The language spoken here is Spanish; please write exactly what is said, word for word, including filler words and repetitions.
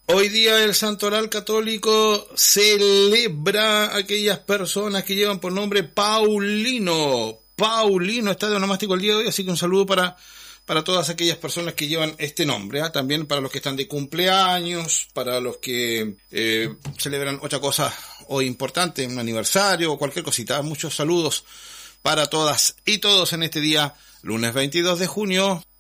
Hoy día el Santoral Católico celebra a aquellas personas que llevan por nombre Paulino. Paulino está de onomástico el día de hoy, así que un saludo para, para todas aquellas personas que llevan este nombre, ¿eh? También para los que están de cumpleaños, para los que eh, celebran otra cosa hoy importante, un aniversario o cualquier cosita. Muchos saludos para todas y todos en este día, lunes veintidós de junio